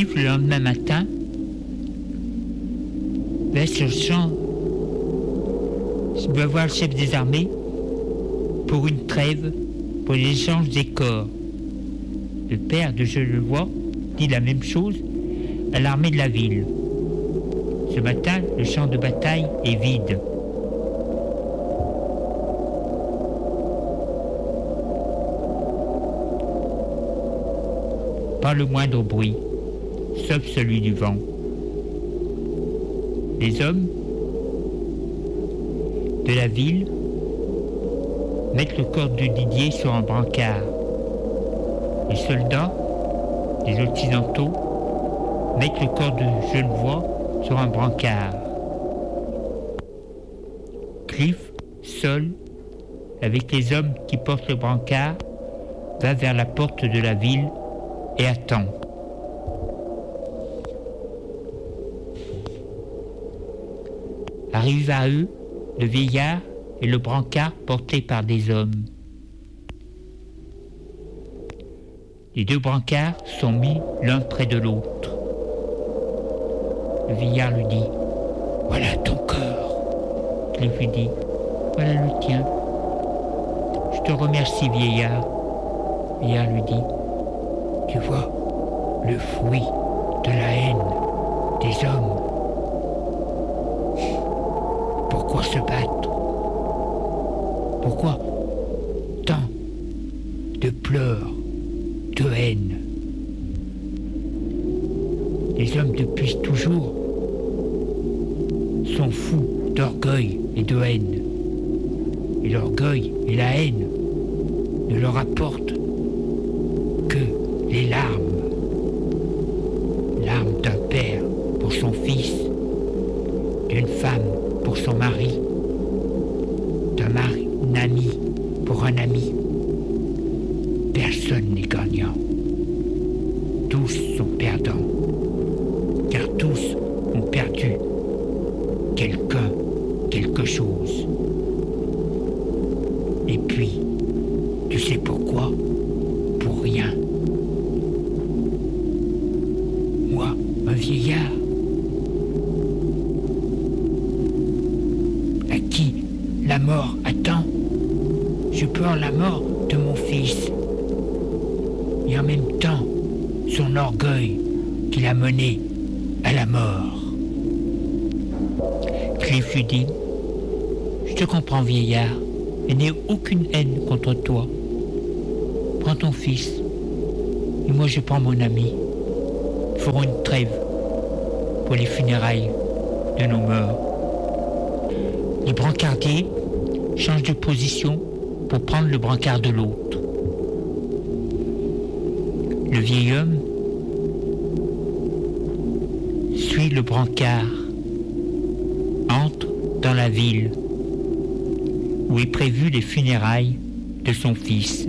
Cliff, le lendemain matin, va sur le champ. Il va voir le chef des armées pour une trêve, pour l'échange des corps. Le père de Genevois dit la même chose à l'armée de la ville. Ce matin, le champ de bataille est vide. Pas le moindre bruit, sauf celui du vent. Les hommes de la ville mettent le corps de Didier sur un brancard. Les soldats, les occidentaux, mettent le corps de Genevois sur un brancard. Cliff, seul, avec les hommes qui portent le brancard, va vers la porte de la ville et attend. Arrive à eux le vieillard et le brancard porté par des hommes. Les deux brancards sont mis l'un près de l'autre. Le vieillard lui dit « Voilà ton corps ». Cliff lui dit « Voilà le tien ». « Je te remercie, vieillard ». Le vieillard lui dit « Tu vois, le fruit de la haine des hommes. Pourquoi se battre? Pourquoi tant de pleurs, de haine? Les hommes depuis toujours sont fous d'orgueil et de haine. Et l'orgueil et la haine ne leur apportent que les larmes. Larmes d'un père pour son fils, d'une femme pour son mari, d'un ami pour un ami. Personne n'est gagnant. Tous sont perdants, car tous ont perdu quelqu'un, quelque chose. Et puis, tu sais pourquoi? Pour rien. Moi, un vieillard, à qui la mort attend, je pleure la mort de mon fils. Et en même temps, son orgueil qui l'a mené à la mort. Cliff lui dit « Je te comprends, vieillard, et n'ai aucune haine contre toi. Prends ton fils, et moi je prends mon ami. Ferons une trêve pour les funérailles de nos morts. » Les brancardiers changent de position pour prendre le brancard de l'autre. Le vieil homme suit le brancard, entre dans la ville où est prévu les funérailles de son fils.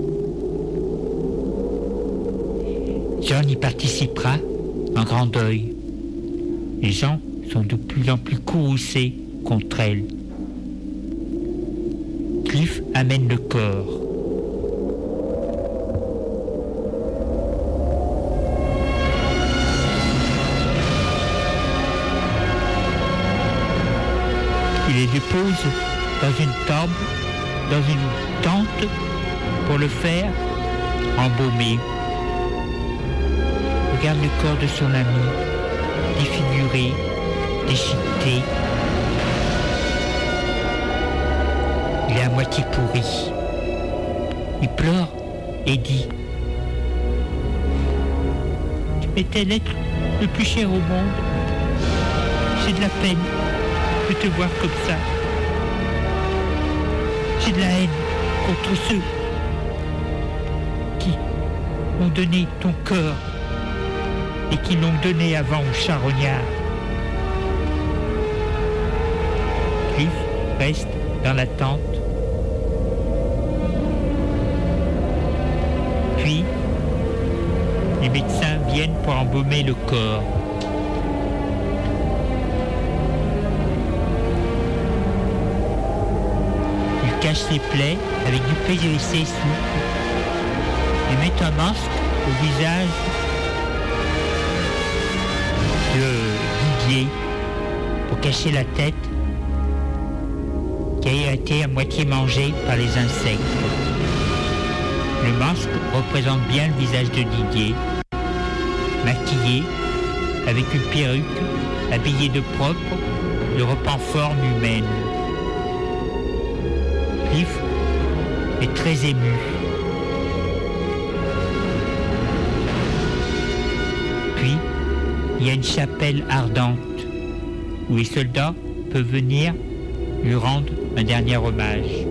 John y participera en grand deuil. Les gens sont de plus en plus courroucés contre elle. Cliff amène le corps. Il les dépose dans une tente pour le faire embaumer. Regarde le corps de son ami, défiguré, déchiqueté. Il est à moitié pourri. Il pleure et dit « Tu m'étais l'être le plus cher au monde. J'ai de la peine de te voir comme ça. J'ai de la haine contre ceux qui m'ont donné ton cœur et qui l'ont donné avant au charognard. » Cliff reste dans la tente. Puis, les médecins viennent pour embaumer le corps. Ils cachent ses plaies avec du PVC souple. Ils mettent un masque au visage de Didier pour cacher la tête qui a été à moitié mangée par les insectes. Le masque représente bien le visage de Didier, maquillé, avec une perruque, habillé de propre, le reprend forme humaine. Cliff est très ému. Puis, il y a une chapelle ardente où les soldats peuvent venir lui rendre un dernier hommage.